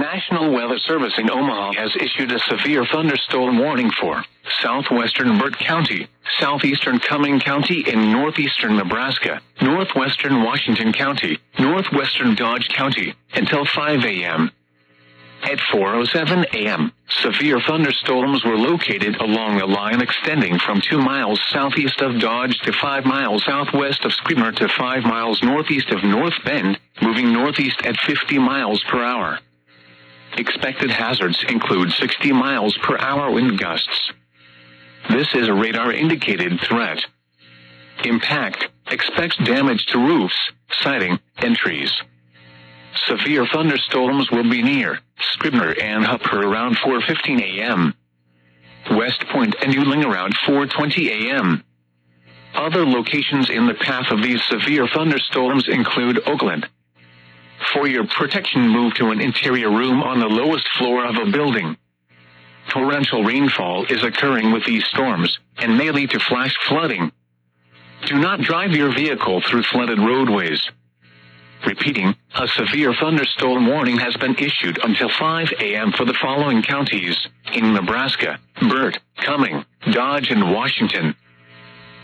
National Weather Service in Omaha has issued a severe thunderstorm warning for southwestern Burt County, southeastern Cumming County in northeastern Nebraska, northwestern Washington County, northwestern Dodge County, until 5 a.m. At 4:07 a.m., severe thunderstorms were located along a line extending from 2 miles southeast of Dodge to 5 miles southwest of Scribner to 5 miles northeast of North Bend, moving northeast at 50 miles per hour. Expected hazards include 60 miles per hour wind gusts. This is a radar-indicated threat. Impact: expects damage to roofs, siding, and trees. Severe thunderstorms will be near Scribner and Hupper around 4:15 a.m. West Point and Yuling around 4:20 a.m. Other locations in the path of these severe thunderstorms include Oakland. For your protection, move to an interior room on the lowest floor of a building. Torrential rainfall is occurring with these storms and may lead to flash flooding. Do not drive your vehicle through flooded roadways. Repeating, a severe thunderstorm warning has been issued until 5 a.m. for the following counties in Nebraska: Burt, Cumming, Dodge, and Washington.